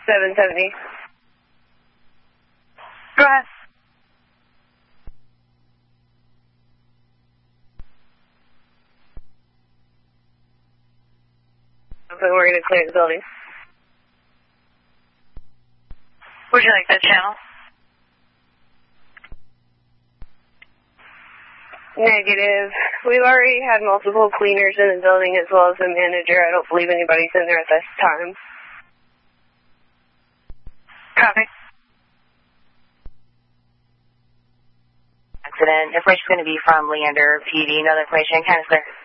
770. Go ahead. Okay, we're going to clear the building. Would you like that channel? Negative. We've already had multiple cleaners in the building as well as the manager. I don't believe anybody's in there at this time. Copy. Accident. Information is going to be from Leander PD. No information. Kind of clear.